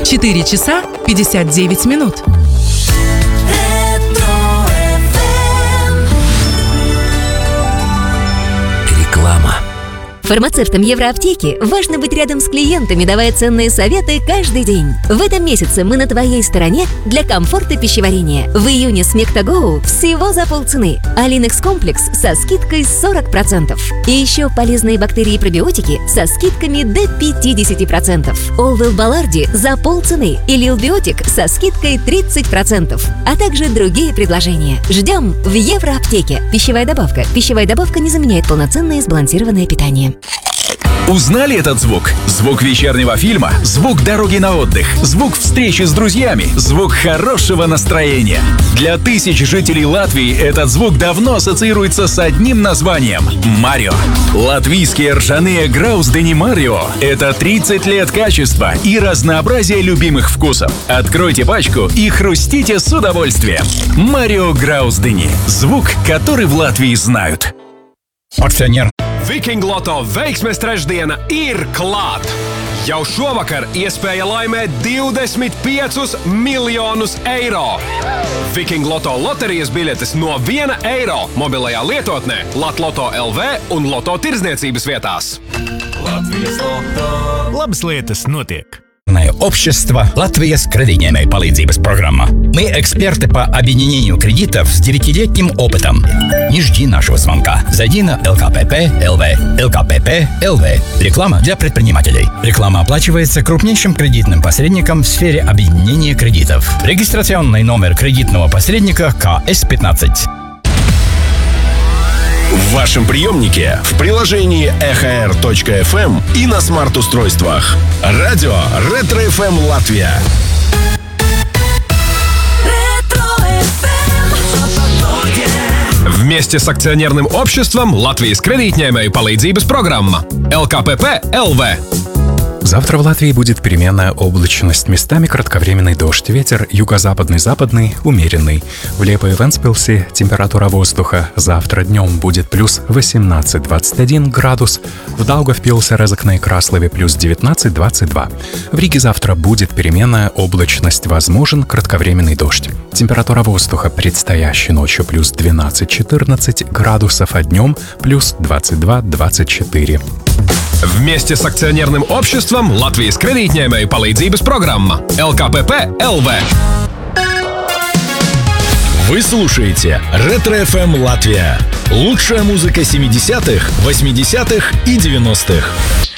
4 часа 59 минут. Реклама. Фармацевтам Евроаптеки важно быть рядом с клиентами, давая ценные советы каждый день. В этом месяце мы на твоей стороне для комфорта пищеварения. В июне Смекта-Гоу всего за полцены, а Линекс комплекс со скидкой 40%. И еще полезные бактерии и пробиотики со скидками до 50%. Олвел Баларди за полцены и Лилбиотик со скидкой 30%. А также другие предложения. Ждем в Евроаптеке. Пищевая добавка. Пищевая добавка не заменяет полноценное сбалансированное питание. Узнали этот звук? Звук вечернего фильма, звук дороги на отдых, звук встречи с друзьями, звук хорошего настроения. Для тысяч жителей Латвии этот звук давно ассоциируется с одним названием – Марио. Латвийские ржаные Граусдени Марио – это 30 лет качества и разнообразия любимых вкусов. Откройте пачку и хрустите с удовольствием. Марио Граусдени – звук, который в Латвии знают. Akcionēr. Viking Loto veiksmes trešdiena ir klāt! Jau šovakar iespēja laimēt 25 miljonus eiro! Viking Loto loterijas biļetes no 1 eiro mobilajā lietotnē Latloto LV un Loto tirdzniecības vietās. Latvijas Loto. Labas lietas notiek. Общество Латвийс кредитной palīdzības программа. Мы эксперты по объединению кредитов с 9-летним опытом. Не жди нашего звонка. Зайди на ЛКПП.ЛВ. ЛКПП.ЛВ. Реклама для предпринимателей. Реклама оплачивается крупнейшим кредитным посредником в сфере объединения кредитов. Регистрационный номер кредитного посредника КС-15. В вашем приемнике, в приложении EHR.FM и на смарт-устройствах. Радио Ретро-ФМ Латвия. Вместе с акционерным обществом Латвijas кредитņēmēju palīdzības программа ЛКПП ЛВ. Завтра в Латвии будет переменная облачность, местами кратковременный дождь, ветер юго-западный-западный, умеренный. В Лепе и Вентспилсе температура воздуха завтра днем будет плюс 18-21 градус, в Даугавпилсе, Резекне и Краслове плюс 19-22. В Риге завтра будет переменная облачность, возможен кратковременный дождь. Температура воздуха предстоящей ночью плюс 12-14 градусов, а днем плюс 22-24. Вместе с акционерным обществом Латвijas кредитņēmēju palīdzības программа ЛКПП ЛВ. Вы слушаете Ретро-ФМ Латвия. Лучшая музыка 70-х, 80-х и 90-х.